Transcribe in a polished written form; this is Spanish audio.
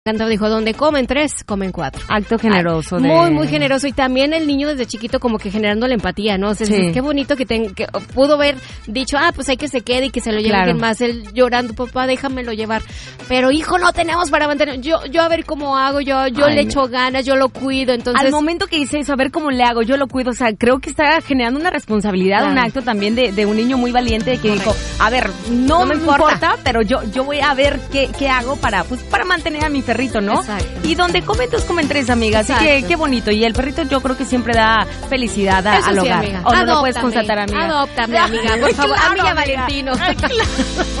encantó, dijo, donde comen 3, comen 4. Acto generoso. Muy generoso. Y también el niño desde chiquito como que generando la empatía, ¿no? O sea, sí. Qué bonito que pudo haber dicho, pues hay que se quede y que se lo lleve alguien más. Él llorando, papá, déjamelo llevar. Pero hijo, no tenemos para mantener. Yo a ver cómo hago, yo le echo ganas, yo lo cuido. Entonces, al momento que dice eso, a ver cómo le hago, yo lo cuido. O sea, creo que está generando una responsabilidad, un acto también de un niño muy valiente que dijo, a ver, no me importa, pero yo voy a ver qué hago para mantener a mi perrito, ¿no? Exacto. Y donde comen 2, comen 3, amiga. Así que qué bonito. Y el perrito yo creo que siempre da felicidad al hogar. Amiga. ¿O no lo puedes constatar, amiga? Adóptame, amiga, por favor. Claro, Amiga amiga. Valentino. Ay, claro.